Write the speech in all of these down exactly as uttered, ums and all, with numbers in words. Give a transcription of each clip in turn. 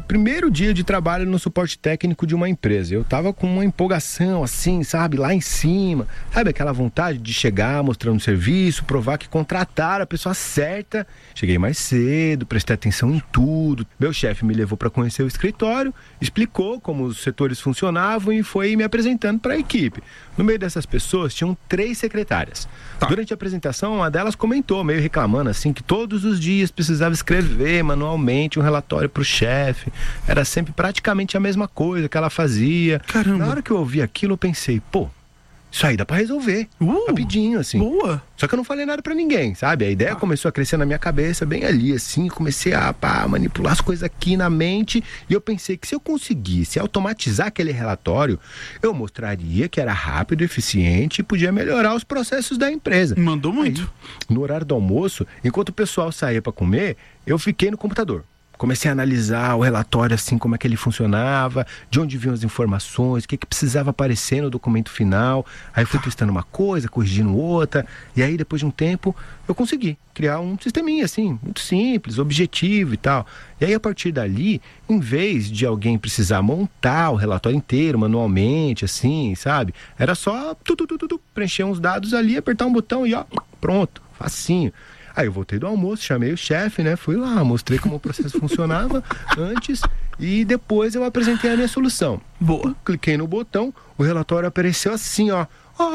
primeiro dia de trabalho no suporte técnico de uma empresa. Eu tava com uma empolgação, assim, sabe, lá em cima. Sabe aquela vontade de chegar mostrando serviço, provar que contrataram a pessoa certa. Cheguei mais cedo, prestei atenção em tudo. Meu chefe me levou para conhecer o escritório, explicou como os setores funcionavam e foi me apresentando para a equipe. No meio dessas pessoas tinham três secretárias. Tá. Durante a apresentação, uma delas comentou, meio reclamando assim, que todos os dias precisava escrever manualmente um relatório pro chefe. Era sempre praticamente a mesma coisa que ela fazia. Caramba. Na hora que eu ouvi aquilo, eu pensei, pô, isso aí dá pra resolver. Uh, rapidinho, assim. Boa. Só que eu não falei nada pra ninguém, sabe? A ideia ah. começou a crescer na minha cabeça, bem ali, assim. Comecei a pá, manipular as coisas aqui na mente. E eu pensei que se eu conseguisse automatizar aquele relatório, eu mostraria que era rápido, eficiente e podia melhorar os processos da empresa. Mandou muito. Aí, no horário do almoço, enquanto o pessoal saía pra comer, eu fiquei no computador. Comecei a analisar o relatório, assim, como é que ele funcionava, de onde vinham as informações, o que, que precisava aparecer no documento final. Aí fui testando uma coisa, corrigindo outra. E aí, depois de um tempo, eu consegui criar um sisteminha, assim, muito simples, objetivo e tal. E aí, a partir dali, em vez de alguém precisar montar o relatório inteiro manualmente, assim, sabe? Era só tu, tu, tu, tu, tu, preencher uns dados ali, apertar um botão e ó, pronto, facinho. Aí eu voltei do almoço, chamei o chefe, né? Fui lá, mostrei como o processo funcionava antes e depois eu apresentei a minha solução. Boa. Cliquei no botão, o relatório apareceu assim, ó.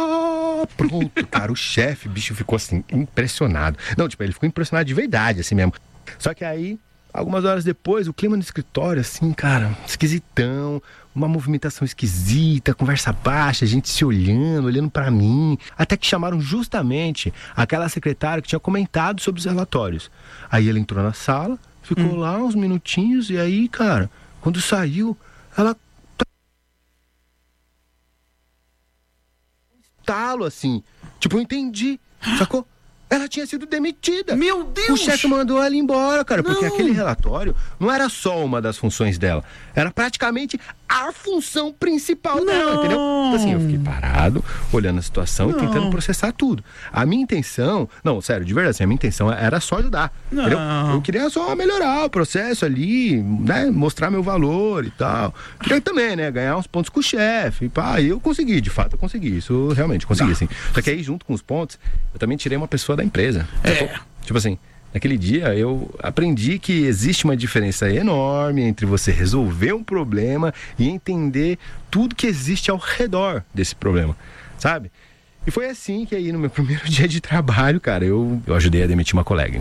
Ah, pronto, cara, o chefe, bicho, ficou assim, impressionado. Não, tipo, ele ficou impressionado de verdade, assim mesmo. Só que aí, algumas horas depois, o clima no escritório, assim, cara, esquisitão, uma movimentação esquisita, conversa baixa, gente se olhando, olhando pra mim, até que chamaram justamente aquela secretária que tinha comentado sobre os relatórios. Aí ele entrou na sala, ficou hum. lá uns minutinhos, e aí, cara, quando saiu, ela... Talo, assim, tipo, eu entendi, sacou? Ela tinha sido demitida. Meu Deus! O chefe mandou ela embora, cara, não. porque aquele relatório não era só uma das funções dela. Era praticamente a função principal não. dela, entendeu? Então, assim, eu fiquei parado, olhando a situação não. e tentando processar tudo. A minha intenção... Não, sério, de verdade, assim, a minha intenção era só ajudar, não. entendeu? Eu queria só melhorar o processo ali, né? Mostrar meu valor e tal. Queria também, né? Ganhar uns pontos com o chefe. Pá, e eu consegui, de fato, eu consegui. Isso realmente, consegui, não. assim. Só que aí, junto com os pontos, eu também tirei uma pessoa da empresa. É. Tipo assim, naquele dia eu aprendi que existe uma diferença enorme entre você resolver um problema e entender tudo que existe ao redor desse problema, sabe? E foi assim que aí no meu primeiro dia de trabalho, cara, eu, eu ajudei a demitir uma colega.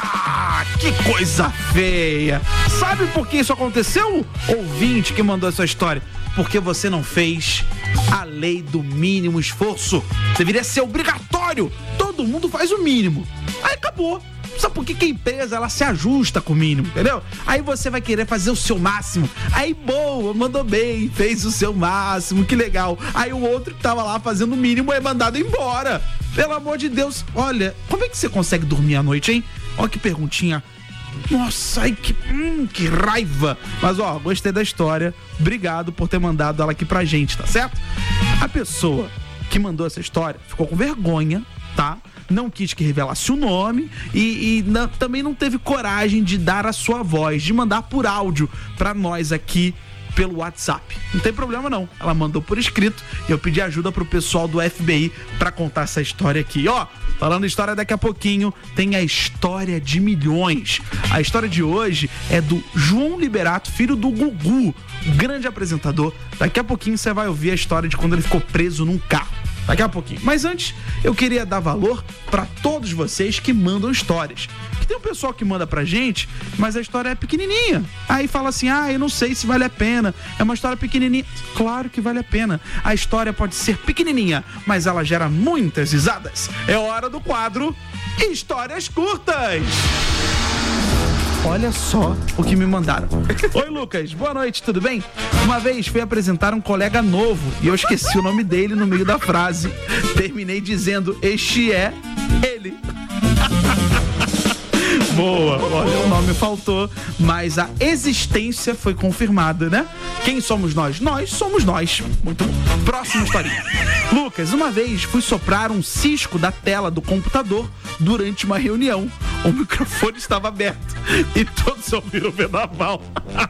Ah, que coisa feia! Sabe por que isso aconteceu? Ouvinte que mandou essa história. Porque você não fez a lei do mínimo esforço. Deveria ser obrigatório. Todo mundo faz o mínimo. Aí acabou. Sabe por que, que a empresa ela se ajusta com o mínimo, entendeu? Aí você vai querer fazer o seu máximo. Aí, boa, mandou bem, fez o seu máximo, que legal. Aí o outro que tava lá fazendo o mínimo é mandado embora. Pelo amor de Deus. Olha, como é que você consegue dormir à noite, hein? Olha que perguntinha. Nossa, ai, que, hum, que raiva. Mas ó, gostei da história. Obrigado por ter mandado ela aqui pra gente, tá certo? A pessoa que mandou essa história ficou com vergonha, tá? Não quis que revelasse o nome e, e não, também não teve coragem de dar a sua voz, de mandar por áudio pra nós aqui pelo WhatsApp. Não tem problema não, ela mandou por escrito e eu pedi ajuda pro pessoal do F B I pra contar essa história aqui. Ó, falando história, daqui a pouquinho tem a história de milhões. A história de hoje é do João Liberato, filho do Gugu, grande apresentador. Daqui a pouquinho você vai ouvir a história de quando ele ficou preso num carro. Daqui a pouquinho. Mas antes, eu queria dar valor pra todos vocês que mandam histórias. Que tem um pessoal que manda pra gente, mas a história é pequenininha. Aí fala assim, ah, eu não sei se vale a pena. É uma história pequenininha. Claro que vale a pena. A história pode ser pequenininha, mas ela gera muitas risadas. É hora do quadro Histórias Curtas. Olha só o que me mandaram. Oi, Lucas, boa noite, tudo bem? Uma vez fui apresentar um colega novo e eu esqueci o nome dele no meio da frase. Terminei dizendo, este é ele. Boa, olha, o nome faltou, mas a existência foi confirmada, né? Quem somos nós? Nós somos nós. Muito bom. Próxima historinha. Lucas, uma vez fui soprar um cisco da tela do computador durante uma reunião. O microfone estava aberto e todos ouviram o vendaval.